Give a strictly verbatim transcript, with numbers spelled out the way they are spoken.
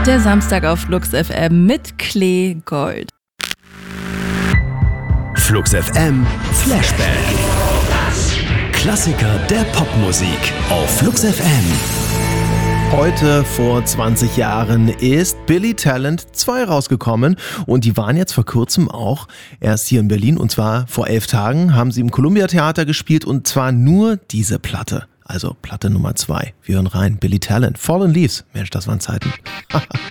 Der Samstag auf Flux F M mit Klee Gold. Flux F M Flashback. Klassiker der Popmusik auf Flux F M. Heute vor zwanzig Jahren ist Billy Talent zwei rausgekommen und die waren jetzt vor kurzem auch erst hier in Berlin und zwar vor elf Tagen haben sie im Columbia Theater gespielt und zwar nur diese Platte, also Platte Nummer zwei. Wir hören rein, Billy Talent, Fallen Leaves. Mensch, das waren Zeiten.